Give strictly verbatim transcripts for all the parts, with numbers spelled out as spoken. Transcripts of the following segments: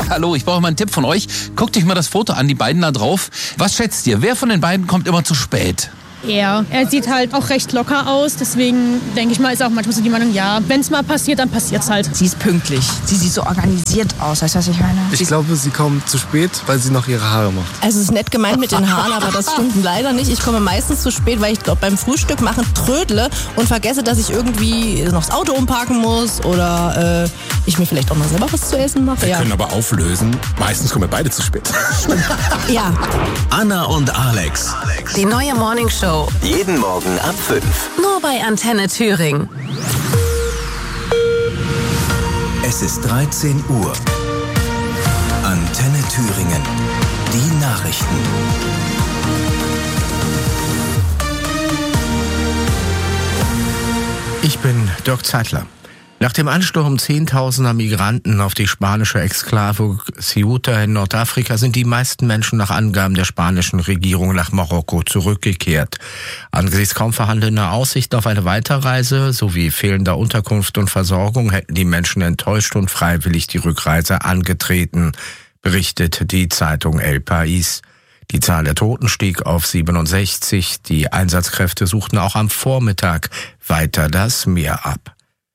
Hallo, ich brauche mal einen Tipp von euch. Guckt euch mal das Foto an, die beiden da drauf. Was schätzt ihr? Wer von den beiden kommt immer zu spät? Er. Er sieht halt auch recht locker aus, deswegen denke ich mal, ist auch manchmal so die Meinung, ja, wenn es mal passiert, dann passiert es halt. Sie ist pünktlich. Sie sieht so organisiert aus, weißt du, was ich meine? Ich glaube, sie kommt zu spät, weil sie noch ihre Haare macht. Also es ist nett gemeint mit den Haaren, aber das stimmt leider nicht. Ich komme meistens zu spät, weil ich glaube beim Frühstück machen trödle und vergesse, dass ich irgendwie noch das Auto umparken muss oder äh, ich mir vielleicht auch mal selber was zu essen mache. Wir ja. können aber auflösen. Meistens kommen wir beide zu spät. Ja. Anna und Alex. Die neue Morningshow. Jeden Morgen ab fünf. Nur bei Antenne Thüringen. Es ist dreizehn Uhr. Antenne Thüringen. Die Nachrichten. Ich bin Dirk Zeitler. Nach dem Ansturm zehntausender Migranten auf die spanische Exklave Ceuta in Nordafrika sind die meisten Menschen nach Angaben der spanischen Regierung nach Marokko zurückgekehrt. Angesichts kaum vorhandener Aussichten auf eine Weiterreise sowie fehlender Unterkunft und Versorgung hätten die Menschen enttäuscht und freiwillig die Rückreise angetreten, berichtet die Zeitung El País. Die Zahl der Toten stieg auf siebenundsechzig. Die Einsatzkräfte suchten auch am Vormittag weiter das Meer ab.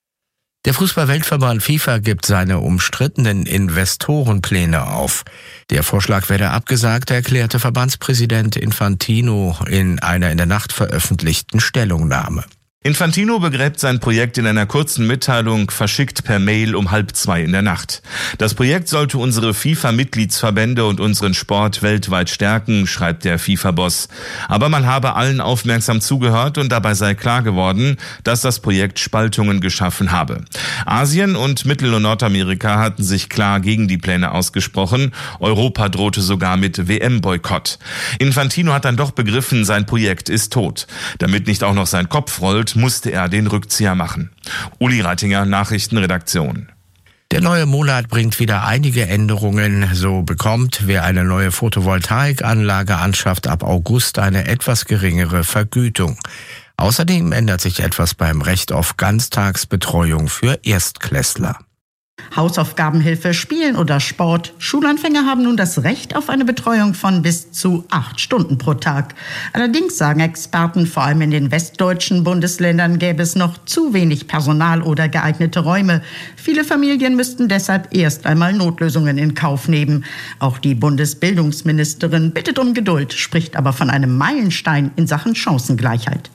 Der Fußball-Weltverband FIFA gibt seine umstrittenen Investorenpläne auf. Der Vorschlag werde abgesagt, erklärte Verbandspräsident Infantino in einer in der Nacht veröffentlichten Stellungnahme. Infantino begräbt sein Projekt in einer kurzen Mitteilung, verschickt per Mail um halb zwei in der Nacht. Das Projekt sollte unsere FIFA-Mitgliedsverbände und unseren Sport weltweit stärken, schreibt der FIFA-Boss. Aber man habe allen aufmerksam zugehört und dabei sei klar geworden, dass das Projekt Spaltungen geschaffen habe. Asien und Mittel- und Nordamerika hatten sich klar gegen die Pläne ausgesprochen. Europa drohte sogar mit W M-Boykott. Infantino hat dann doch begriffen, sein Projekt ist tot. Damit nicht auch noch sein Kopf rollt, musste er den Rückzieher machen. Uli Reitinger, Nachrichtenredaktion. Der neue Monat bringt wieder einige Änderungen. So bekommt, wer eine neue Photovoltaikanlage anschafft, ab August eine etwas geringere Vergütung. Außerdem ändert sich etwas beim Recht auf Ganztagsbetreuung für Erstklässler. Hausaufgabenhilfe, Spielen oder Sport. Schulanfänger haben nun das Recht auf eine Betreuung von bis zu acht Stunden pro Tag. Allerdings sagen Experten, vor allem in den westdeutschen Bundesländern gäbe es noch zu wenig Personal oder geeignete Räume. Viele Familien müssten deshalb erst einmal Notlösungen in Kauf nehmen. Auch die Bundesbildungsministerin bittet um Geduld, spricht aber von einem Meilenstein in Sachen Chancengleichheit.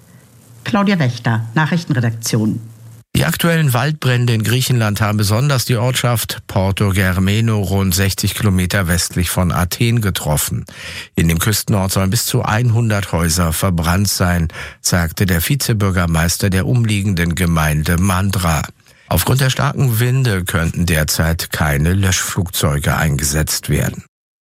Claudia Wächter, Nachrichtenredaktion. Die aktuellen Waldbrände in Griechenland haben besonders die Ortschaft Porto Germeno rund sechzig Kilometer westlich von Athen getroffen. In dem Küstenort sollen bis zu hundert Häuser verbrannt sein, sagte der Vizebürgermeister der umliegenden Gemeinde Mandra. Aufgrund der starken Winde könnten derzeit keine Löschflugzeuge eingesetzt werden.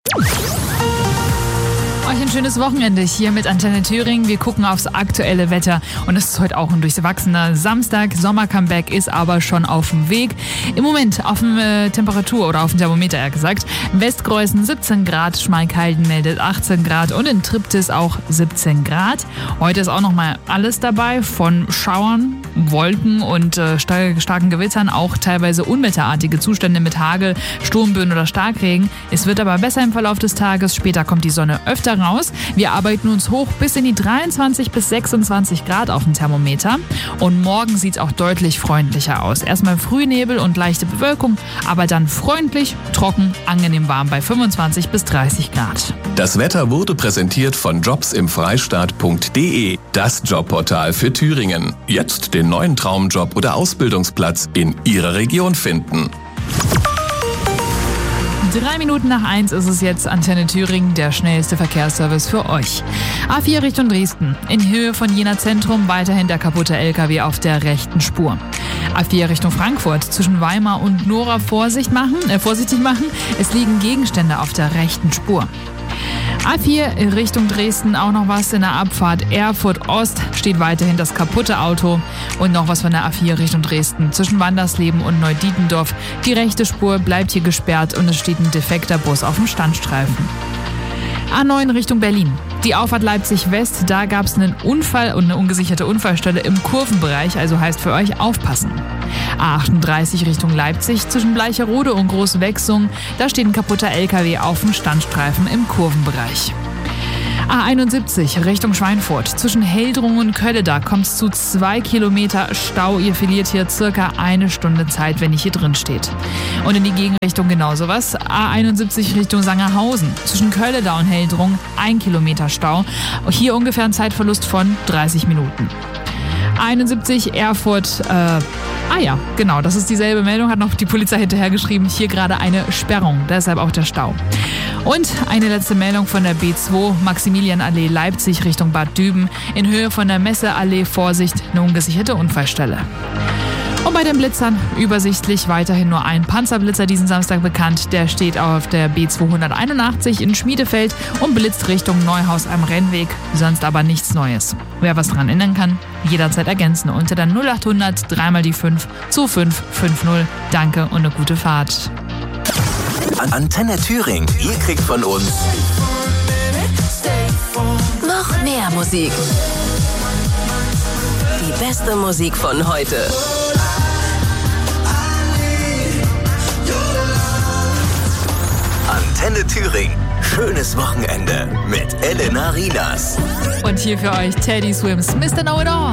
Euch ein schönes Wochenende hier mit Antenne Thüringen. Wir gucken aufs aktuelle Wetter und es ist heute auch ein durchwachsener Samstag. Sommer-Comeback ist aber schon auf dem Weg. Im Moment auf dem äh, Temperatur oder auf dem Thermometer eher gesagt. Westgreußen siebzehn Grad, Schmalkalden meldet achtzehn Grad und in Triptis auch siebzehn Grad. Heute ist auch noch mal alles dabei, von Schauern, Wolken und äh, stark, starken Gewittern, auch teilweise unwetterartige Zustände mit Hagel, Sturmböen oder Starkregen. Es wird aber besser im Verlauf des Tages. Später kommt die Sonne öfter raus. Wir arbeiten uns hoch bis in die dreiundzwanzig bis sechsundzwanzig Grad auf dem Thermometer. Und morgen sieht es auch deutlich freundlicher aus. Erstmal Frühnebel und leichte Bewölkung, aber dann freundlich, trocken, angenehm warm bei fünfundzwanzig bis dreißig Grad. Das Wetter wurde präsentiert von jobs im freistaat punkt de, das Jobportal für Thüringen. Jetzt den neuen Traumjob oder Ausbildungsplatz in Ihrer Region finden. Drei Minuten nach eins ist es jetzt. Antenne Thüringen, der schnellste Verkehrsservice für euch. A vier Richtung Dresden. In Höhe von Jena Zentrum weiterhin der kaputte L K W auf der rechten Spur. A vier Richtung Frankfurt. Zwischen Weimar und Nora Vorsicht machen, äh, vorsichtig machen. Es liegen Gegenstände auf der rechten Spur. A vier Richtung Dresden, auch noch was in der Abfahrt Erfurt Ost, steht weiterhin das kaputte Auto. Und noch was von der A vier Richtung Dresden. Zwischen Wandersleben und Neudietendorf. Die rechte Spur bleibt hier gesperrt und es steht ein defekter Bus auf dem Standstreifen. A neun Richtung Berlin. Die Auffahrt Leipzig West, da gab es einen Unfall und eine ungesicherte Unfallstelle im Kurvenbereich, also heißt für euch aufpassen. A achtunddreißig Richtung Leipzig zwischen Bleicherode und Großwechsung, da steht ein kaputter L K W auf dem Standstreifen im Kurvenbereich. A einundsiebzig Richtung Schweinfurt. Zwischen Heldrung und Kölleda kommt es zu zwei Kilometer Stau. Ihr verliert hier circa eine Stunde Zeit, wenn ihr hier drin steht. Und in die Gegenrichtung genauso was. A einundsiebzig Richtung Sangerhausen. Zwischen Kölleda und Heldrung ein Kilometer Stau. Hier ungefähr ein Zeitverlust von dreißig Minuten. A einundsiebzig Erfurt, äh, ah ja, genau, das ist dieselbe Meldung, hat noch die Polizei hinterhergeschrieben. Hier gerade eine Sperrung, deshalb auch der Stau. Und eine letzte Meldung von der B zwei, Maximilianallee Leipzig Richtung Bad Düben. In Höhe von der Messeallee, Vorsicht, eine ungesicherte Unfallstelle. Und bei den Blitzern übersichtlich weiterhin nur ein Panzerblitzer diesen Samstag bekannt. Der steht auf der B zweihunderteinundachtzig in Schmiedefeld und blitzt Richtung Neuhaus am Rennweg. Sonst aber nichts Neues. Wer was dran ändern kann, jederzeit ergänzen unter der null achthundert drei mal die fünf zwei fünf fünf null. Danke und eine gute Fahrt. Antenne Thüringen, ihr kriegt von uns Noch mehr Musik. Die beste Musik von heute. Antenne Thüringen. Schönes Wochenende mit Elena Rinas. Und hier für euch Teddy Swims, Mister Know It All.